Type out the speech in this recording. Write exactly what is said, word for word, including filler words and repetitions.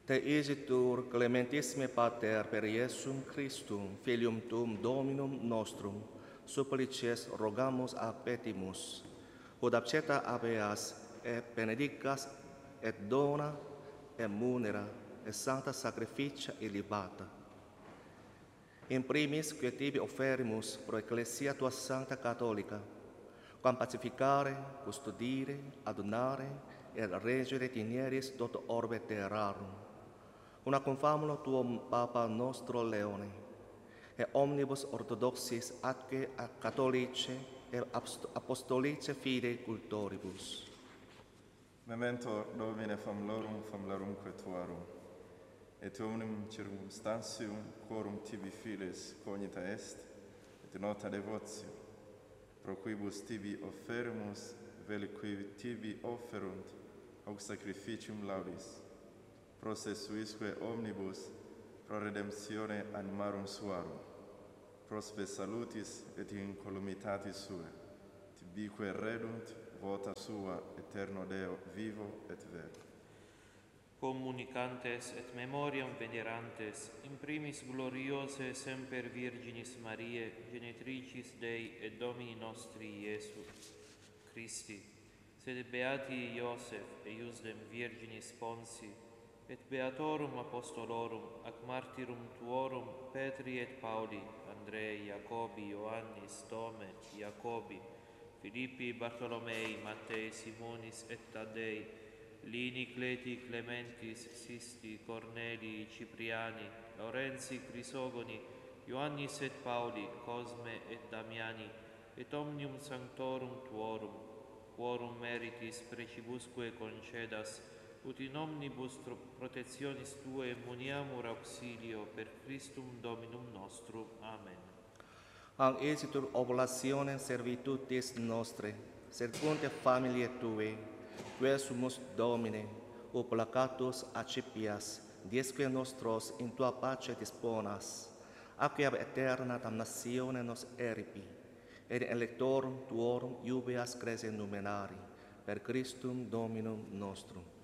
Te isitur clementissime Pater per Iesum Christum, Filium Tuum Dominum nostrum, supplices rogamus a petimus, quod accepta habeas et benedicas et dona et munera et sancta sacrificia illibata. In primis, que tibi offerimus pro Ecclesia tua Sancta Catholica, quam pacificare, custodire, adunare et regere tineris tot orbe terrarum, una confamulo tuum Papa nostro Leone, et omnibus orthodoxis atque catholice et apostolice fide cultoribus. Memento Domine famularum famularumque tuarum, et omnium circumstantium quorum tibi files cognita est, et nota devotio, pro quibus tibi offerimus, veli qui tibi offerunt, hoc sacrificium laudis, processuisque omnibus pro redemptione animarum suarum, prospe salutis et incolumitatis suae, tibique redunt vota sua eterno Deo vivo et vero. Communicantes et memoriam venerantes, in primis gloriose semper Virginis Mariae, genitricis Dei et Domini nostri Iesu Christi, sed beati Iosef et Iusdem Virginis Ponsi, et beatorum apostolorum ac martyrum tuorum Petri et Pauli, Andrei, Jacobi, Ioannis, Tome, Jacobi, Filippi, Bartolomei, Mattei, Simonis et Taddei, Lini, Cleti, Clementis, Sisti, Corneli, Cipriani, Laurenzi, Crisogoni, Ioannis et Pauli, Cosme et Damiani, et omnium sanctorum tuorum, quorum meritis precibusque concedas, ut in omnibus protectionis Tuae muniamur auxilio per Christum Dominum nostrum. Amen. Ang esitur oblationem servitutis nostre, circunte familiae Tuae, quae sumus Domine, o placatus accipias, diesque nostros in tua pace disponas, acque ab eterna damnatione nos eripi, et in electorum tuorum iubeas cresce numenari, per Christum Dominum nostrum.